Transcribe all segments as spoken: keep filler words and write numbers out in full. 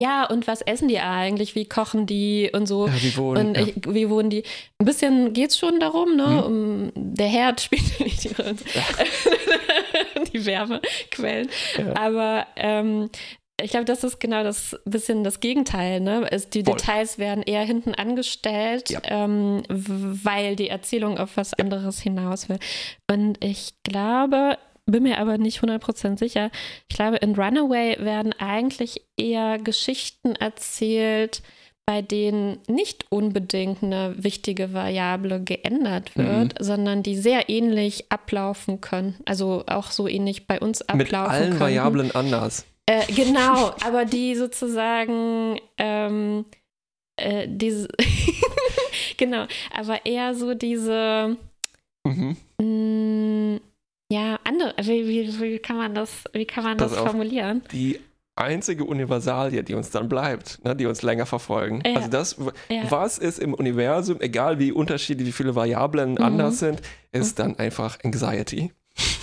Ja, und was essen die eigentlich? Wie kochen die und so? Ja, wie wohnen, und ja. ich, wie wohnen die? Ein bisschen geht es schon darum, ne? Hm. Um, der Herd spielt nicht die Rolle. Ja. Die Wärmequellen. Ja. Aber ähm, ich glaube, das ist genau das bisschen das Gegenteil, ne? Es, die Voll. Details werden eher hinten angestellt, Ja. ähm, weil die Erzählung auf was ja. anderes hinaus will. Und ich glaube, bin mir aber nicht hundert Prozent sicher. Ich glaube, in Runaway werden eigentlich eher Geschichten erzählt, bei denen nicht unbedingt eine wichtige Variable geändert wird, mhm. sondern die sehr ähnlich ablaufen können. Also auch so ähnlich bei uns ablaufen Mit allen könnten. Variablen anders. Äh, genau, aber die sozusagen ähm, äh, diese genau, aber eher so diese mhm. mh, ja, andere, wie, wie, wie kann man das, wie kann man das formulieren? Die einzige Universalie, die uns dann bleibt, ne, die uns länger verfolgen. Ja. Also das, ja. was ist im Universum, egal wie unterschiedlich, wie viele Variablen mhm. anders sind, ist mhm. dann einfach Anxiety.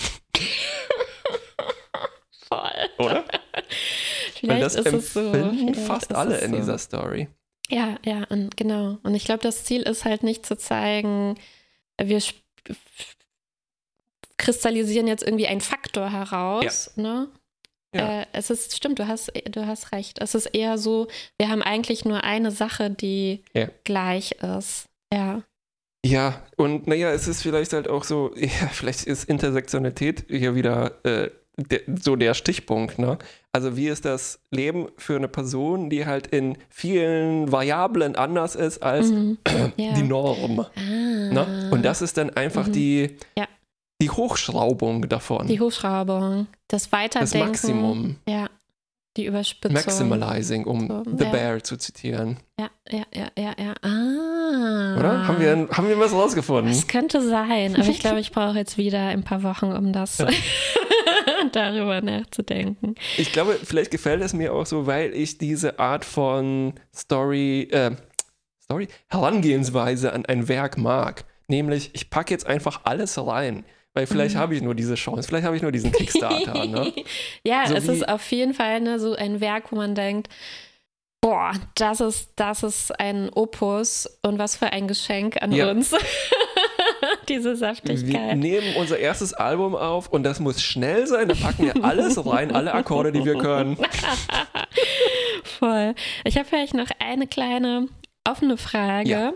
Voll. Oder? Vielleicht das ist es so. empfinden fast alle in so. dieser Story. Ja, ja, und genau. Und ich glaube, das Ziel ist halt nicht zu zeigen, wir sp- kristallisieren jetzt irgendwie einen Faktor heraus, ja. ne? Ja. Äh, es ist, stimmt, du hast, du hast recht. Es ist eher so, wir haben eigentlich nur eine Sache, die ja. gleich ist. Ja. Ja, und naja, es ist vielleicht halt auch so, ja, vielleicht ist Intersektionalität hier wieder äh, der, so der Stichpunkt, ne? Also wie ist das Leben für eine Person, die halt in vielen Variablen anders ist als mhm. die ja. Norm. Ah. Ne? Und das ist dann einfach mhm. die, ja. die Hochschraubung davon. Die Hochschraubung, das Weiterdenken. Das Maximum. Ja, die Überspitzung. Maximalizing, um so, The ja. Bear zu zitieren. Ja, ja, ja, ja, ja. Ah. Oder? Haben wir, haben wir was rausgefunden? Das könnte sein, aber ich glaube, ich brauche jetzt wieder ein paar Wochen, um das ja. darüber nachzudenken. Ich glaube, vielleicht gefällt es mir auch so, weil ich diese Art von Story, äh, Story, Herangehensweise an ein Werk mag. Nämlich, ich packe jetzt einfach alles rein. Weil vielleicht mhm. habe ich nur diese Chance, vielleicht habe ich nur diesen Kickstarter. Ne? Ja, so es ist auf jeden Fall ne, so ein Werk, wo man denkt, boah, das ist, das ist ein Opus und was für ein Geschenk an ja. uns. Diese Saftigkeit. Wir nehmen unser erstes Album auf und das muss schnell sein, da packen wir alles rein, alle Akkorde, die wir können. Voll. Ich habe vielleicht noch eine kleine offene Frage, ja.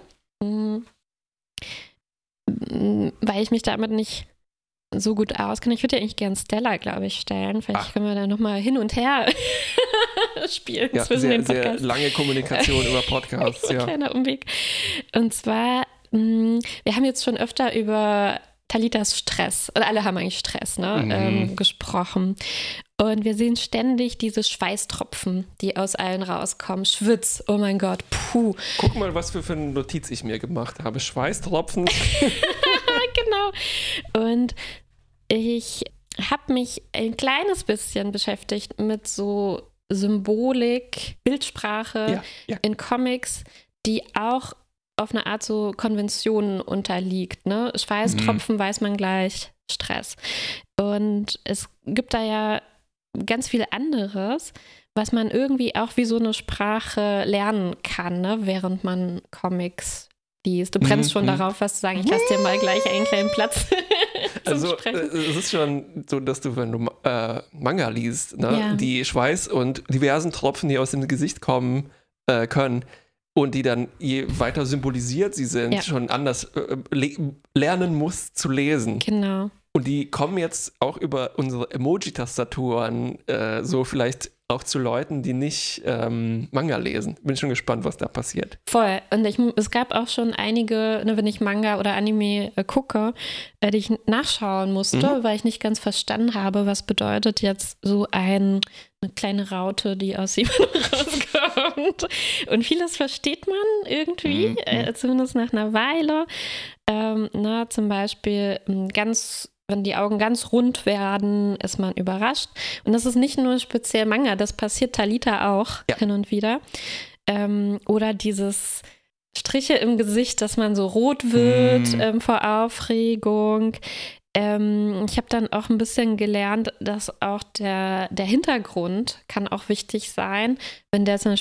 weil ich mich damit nicht so gut auskenne. Ich würde ja eigentlich gerne Stella, glaube ich, stellen. Vielleicht Ach. können wir da nochmal hin und her spielen ja, zwischen sehr, den Podcasts. Sehr lange Kommunikation über Podcasts. Ein ja. kleiner Umweg. Und zwar, mh, wir haben jetzt schon öfter über Talitas Stress, oder alle haben eigentlich Stress, ne, mhm. ähm, gesprochen. Und wir sehen ständig diese Schweißtropfen, die aus allen rauskommen. Schwitz, oh mein Gott, puh. Guck mal, was für, für eine Notiz ich mir gemacht habe. Schweißtropfen. Genau. Und ich habe mich ein kleines bisschen beschäftigt mit so Symbolik, Bildsprache ja, ja. in Comics, die auch auf eine Art so Konventionen unterliegt. Ne? Schweißtropfen mhm. weiß man gleich, Stress. Und es gibt da ja ganz viel anderes, was man irgendwie auch wie so eine Sprache lernen kann, ne? Während man Comics liest. Du brennst mhm. schon darauf, was zu sagen. Ich lasse dir mal gleich einen kleinen Platz zum Also Sprechen. Es ist schon so, dass du, wenn du äh, Manga liest, ne, ja. die Schweiß und diversen Tropfen, die aus dem Gesicht kommen äh, können und die dann, je weiter symbolisiert sie sind, ja. schon anders äh, le- lernen musst zu lesen. Genau. Und die kommen jetzt auch über unsere Emoji-Tastaturen äh, so vielleicht auch zu Leuten, die nicht ähm, Manga lesen. Bin schon gespannt, was da passiert. Voll. Und ich, es gab auch schon einige, ne, wenn ich Manga oder Anime äh, gucke, äh, die ich nachschauen musste, mhm. weil ich nicht ganz verstanden habe, was bedeutet jetzt so ein, eine kleine Raute, die aus jemandem rauskommt. Und vieles versteht man irgendwie, mhm. äh, zumindest nach einer Weile. Ähm, na, zum Beispiel ganz wenn die Augen ganz rund werden, ist man überrascht. Und das ist nicht nur speziell Manga, das passiert Talita auch ja. hin und wieder. Ähm, oder dieses Striche im Gesicht, dass man so rot wird mm. ähm, vor Aufregung. ähm, ich habe dann auch ein bisschen gelernt, dass auch der, der Hintergrund kann auch wichtig sein. Wenn der zum